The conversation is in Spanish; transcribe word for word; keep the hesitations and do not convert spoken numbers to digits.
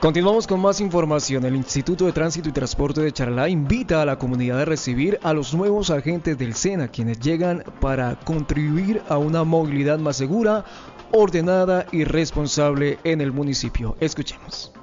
Continuamos con más información. El Instituto de Tránsito y Transporte de Charalá invita a la comunidad a recibir a los nuevos agentes del SENA, quienes llegan para contribuir a una movilidad más segura, ordenada y responsable en el municipio. Escuchemos.